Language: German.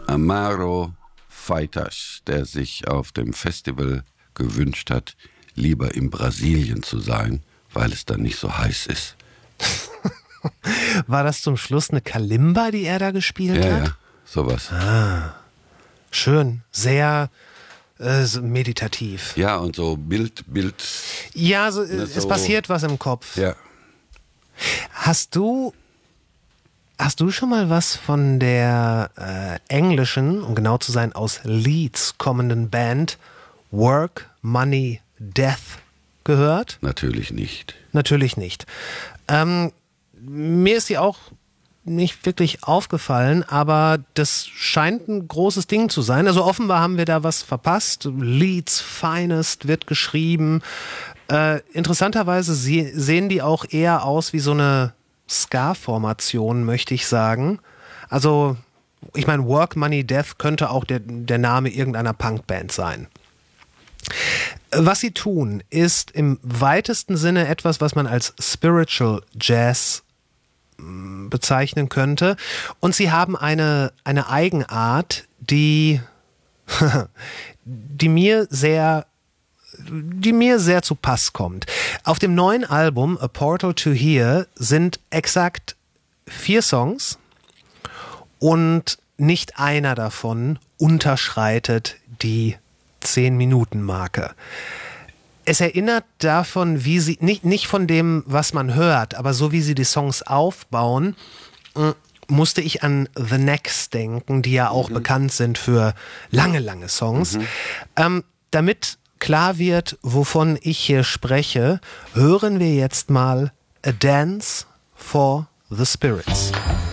Amaro Feitas, der sich auf dem Festival gewünscht hat, lieber in Brasilien zu sein, weil es dann nicht so heiß ist. War das zum Schluss eine Kalimba, die er da gespielt hat? Ja, sowas. Schön, sehr meditativ. Ja, und so Bild. Ja, es passiert was im Kopf. Ja. Hast du schon mal was von der englischen, um genau zu sein, aus Leeds kommenden Band Work, Money, Death gehört? Natürlich nicht. Natürlich nicht. Mir ist die auch nicht wirklich aufgefallen, aber das scheint ein großes Ding zu sein. Also offenbar haben wir da was verpasst. Leeds Finest wird geschrieben. Interessanterweise sehen die auch eher aus wie so eine Ska-Formation, möchte ich sagen. Also, ich meine, Work, Money, Death könnte auch der Name irgendeiner Punkband sein. Was sie tun, ist im weitesten Sinne etwas, was man als Spiritual Jazz bezeichnen könnte. Und sie haben eine Eigenart, die mir sehr zu Pass kommt. Auf dem neuen Album A Portal to Here sind exakt 4 Songs und nicht einer davon unterschreitet die 10-Minuten-Marke. Es erinnert davon, wie sie, nicht von dem, was man hört, aber so wie sie die Songs aufbauen, musste ich an The Next denken, die ja auch bekannt sind für lange, lange Songs. Damit klar wird, wovon ich hier spreche, hören wir jetzt mal A Dance for the Spirits.